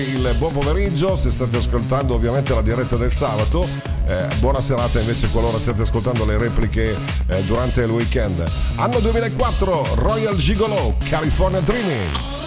Il buon pomeriggio, se state ascoltando ovviamente la diretta del sabato, buona serata invece qualora stiate ascoltando le repliche durante il weekend. Anno 2004, Royal Gigolo, California Dreaming.